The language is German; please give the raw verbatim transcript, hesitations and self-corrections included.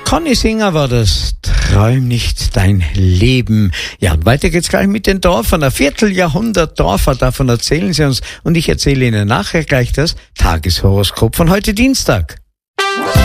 Conny Singer war das. Träum nicht dein Leben. Ja, und weiter geht's gleich mit den Dorfern. Ein Vierteljahrhundert Dorfer, davon erzählen sie uns. Und ich erzähle Ihnen nachher gleich das Tageshoroskop von heute Dienstag.